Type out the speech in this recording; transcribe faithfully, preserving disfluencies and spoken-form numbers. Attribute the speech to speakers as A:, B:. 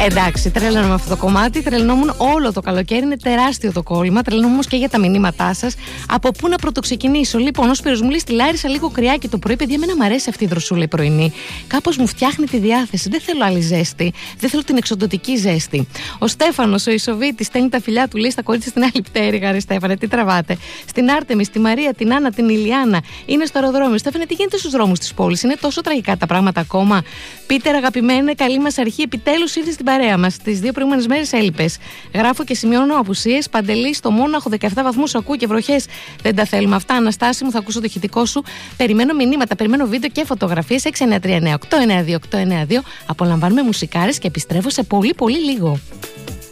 A: Εντάξει, τρέλανα με αυτό το κομμάτι. Τρελνόμουν όλο το καλοκαίρι. Είναι τεράστιο το κόλλημα. Τρελνόμουν όμως και για τα μηνύματά σας. Από πού να πρωτοξεκινήσω? Λοιπόν, ο Σπύρος μου λέει: στη Λάρισα λίγο κρυάκι το πρωί. Παιδιά, εμένα μου αρέσει αυτή η δροσούλα η πρωινή. Κάπως μου φτιάχνει τη διάθεση. Δεν θέλω άλλη ζέστη. Δεν θέλω την εξοντωτική ζέστη. Ο Στέφανος, ο Ισοβίτης, στέλνει τα φιλιά του. Λέει στα κορίτσια στην άλλη πτέρυγα. Ρε Στέφανε, τι τραβάτε? Στην Άρτεμις, τη Μαρία, την Άννα, την Ηλιάνα. Είναι στο αεροδρόμιο. Στέφανε, τι γίνεται στους δρόμους της πόλης? Είναι τόσο τραγικά τα πράγματα ακόμα? Πίτερ, αγαπημένε, καλή μας αρχή. Επιτέλους ήρθε στην παρέα μας. Τις δύο προηγούμενες μέρες έλειπες. Γράφω και σημειώνω απουσίες. Παντελή στο Μόναχο, δεκαεπτά βαθμούς, ακούω και βροχές. Δεν τα θέλουμε αυτά. Αναστάση μου, θα ακούσω το ηχητικό σου. Περιμένω μηνύματα, περιμένω βίντεο και φωτογραφίες. έξι εννιά τρία εννιά οκτώ εννιά δύο οκτώ εννιά δύο. Απολαμβάνουμε μουσικάρες και επιστρέφω σε πολύ πολύ λίγο.